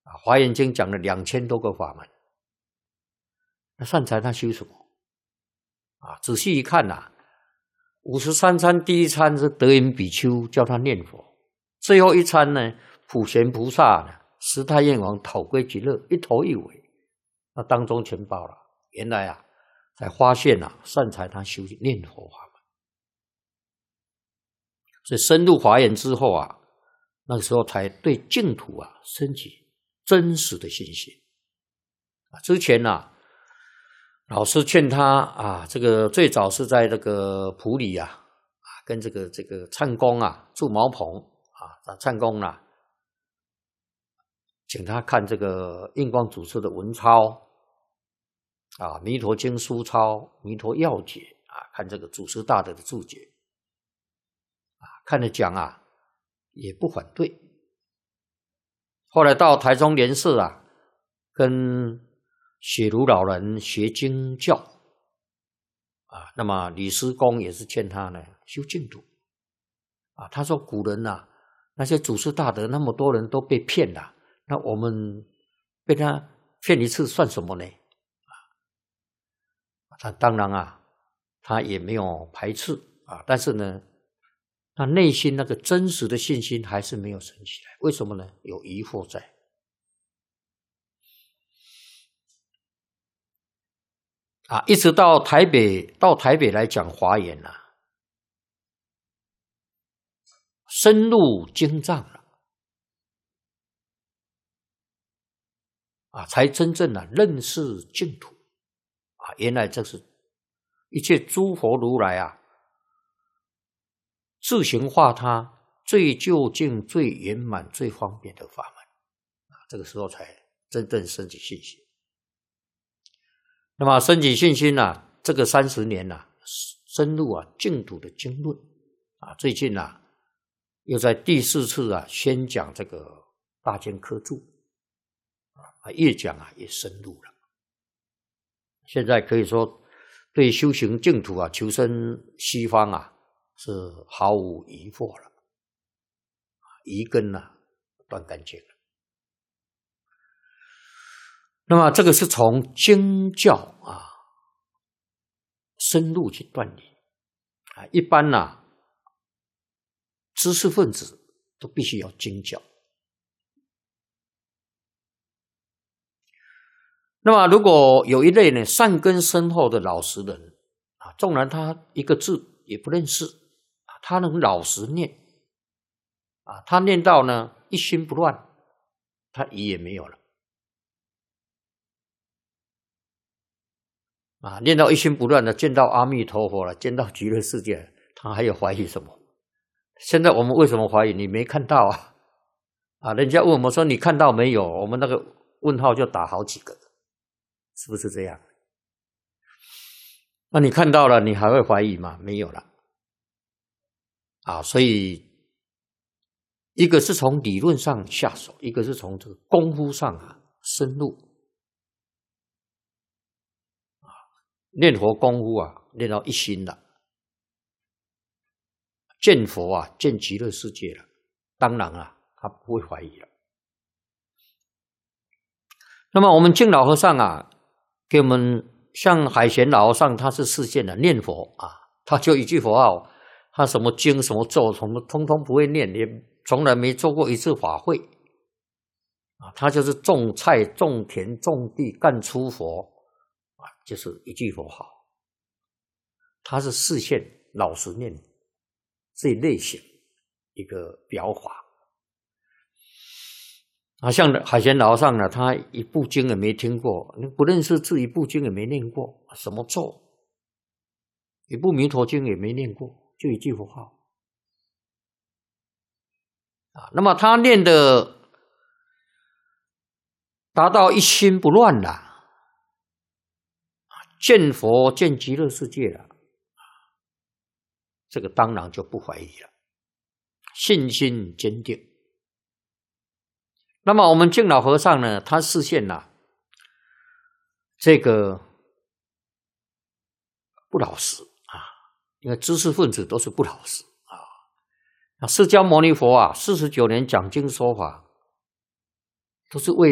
华严经讲了2000多个法门。那善财他修什么？仔细一看53餐第一餐是德云比丘教他念佛，最后一餐呢，普贤菩萨十太愿王讨归极乐，一头一尾，那当中全包了。原来才发现善财他修念佛法门，所以深入华严之后那个时候才对净土升起真实的信心。之前老师劝他这个最早是在这个埔里跟这个灿公住茅棚灿公请他看这个印光祖师的文钞弥陀经书钞、弥陀要解看这个祖师大德的注解看了讲也不反对。后来到台中莲社跟雪庐老人学经教那么李师公也是劝他呢修净土他说古人那些祖师大德那么多人都被骗了，那我们被他骗一次算什么呢？他当然他也没有排斥但是呢他内心那个真实的信心还是没有升起来。为什么呢？有疑惑在。一直到台北来讲华严深入经藏了才真正认识净土原来这是一切诸佛如来自行化他最究竟、最圆满、最方便的法门这个时候才真正升起信心。那么升起信心这个30年深入净土的经论最近又在第4次宣讲这个大经科注越讲也深入了。现在可以说对修行净土求生西方是毫无疑惑了，疑根断干净了。那么这个是从经教深入去断理一般知识分子都必须要经教。那么如果有一类呢善根深厚的老实人纵然他一个字也不认识他能老实念他念到呢一心不乱，他疑也没有了念到一心不乱的，见到阿弥陀佛了，见到极乐世界，他还有怀疑什么？现在我们为什么怀疑？你没看到人家问我们说你看到没有，我们那个问号就打好几个，是不是这样？那你看到了，你还会怀疑吗？没有了所以一个是从理论上下手，一个是从这个功夫上深入念佛功夫练到一心了，见佛见极乐世界了，当然他不会怀疑了。那么我们净老和尚给我们像海贤老和尚，他是示现的念佛他就一句佛号，他什么经什么咒什么通通不会念，也从来没做过一次法会他就是种菜种田种地干出佛就是一句佛号，他是示现老实念这一类型一个表法像海贤老和尚他一部经也没听过，不认识字，一部经也没念过，什么咒一部弥陀经也没念过，就一句佛号那么他念的达到一心不乱了，见佛见极乐世界了，这个当然就不怀疑了，信心坚定。那么我们净老和尚呢，他示现这个不老实因为知识分子都是不老实释迦牟尼佛49年讲经说法，都是为